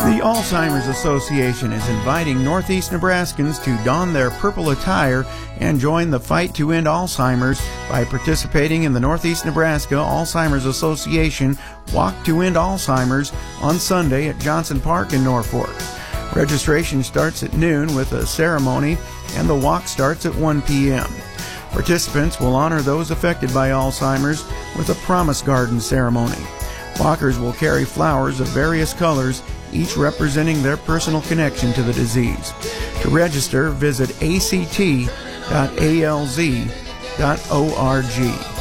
The Alzheimer's Association is inviting Northeast Nebraskans to don their purple attire and join the fight to end Alzheimer's by participating in the Northeast Nebraska Alzheimer's Association Walk to End Alzheimer's on Sunday at Johnson Park in Norfolk. Registration starts at noon with a ceremony, and the walk starts at 1 p.m. Participants will honor those affected by Alzheimer's with a Promise Garden ceremony. Walkers will carry flowers of various colors, each representing their personal connection to the disease. To register, visit act.alz.org.